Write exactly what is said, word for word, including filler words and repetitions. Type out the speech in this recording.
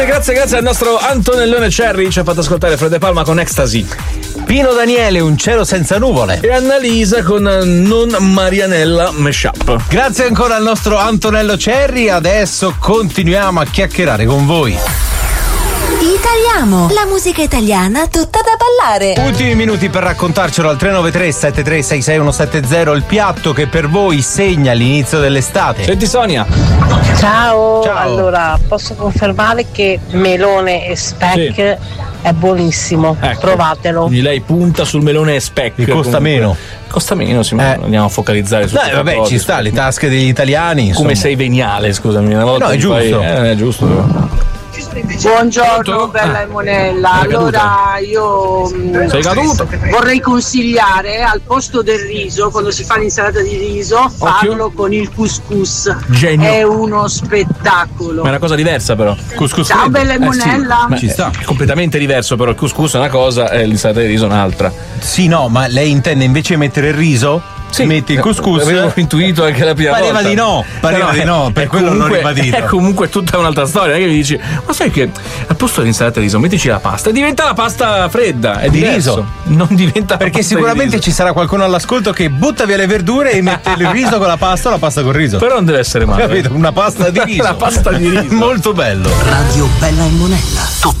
Grazie, grazie al nostro Antonellone Cherry, ci ha fatto ascoltare Fred De Palma con Ecstasy. Pino Daniele, Un cielo senza nuvole. E Annalisa con Non Marianella Mashup. Grazie ancora al nostro Antonello Cherry. Adesso continuiamo a chiacchierare con voi. Italiamo, la musica italiana tutta da ballare. Ultimi minuti per raccontarcelo al tre nove tre sette tre sei sei uno sette zero il piatto che per voi segna l'inizio dell'estate. Senti Sonia. Ciao. Ciao. Allora, posso confermare che melone e speck Sì. è buonissimo. Ecco. Provatelo. Quindi lei punta sul melone e speck. E costa comunque. meno. Costa meno, sì, ma Eh. andiamo a focalizzare su Dai, vabbè, cose, ci sta, su- le tasche degli italiani. Insomma. Come sei veniale, scusami. Una volta No, è mi fai- giusto. eh, è giusto. Buongiorno, Pronto? bella Ah. e monella. Sei Allora io mh, Sei caduto? vorrei consigliare al posto del riso, quando si fa l'insalata di riso, farlo con il couscous. Genio. È uno spettacolo. Ma è una cosa diversa però. Couscous Ciao freddo. bella e Eh, sì, monella. ma Ci sta. È completamente diverso però. Il couscous è una cosa e l'insalata di riso è un'altra. Sì, no, ma lei intende invece mettere il riso? Sì, metti il couscous. Avevo intuito anche la prima Pareva volta. di no, pareva Però di è- no, per è quello l'ho comunque- ribadito. È comunque tutta un'altra storia. Non è che mi dici, ma sai che al posto dell'insalata di riso mettici la pasta e diventa la pasta fredda. È Di diverso. riso. Non diventa Perché pasta di sicuramente riso. ci sarà qualcuno all'ascolto che butta via le verdure e mette il riso con la pasta o la pasta col riso. Però non deve essere male. Capito? Una pasta di riso. La pasta di riso. Molto bello. Radio Bella e Monella.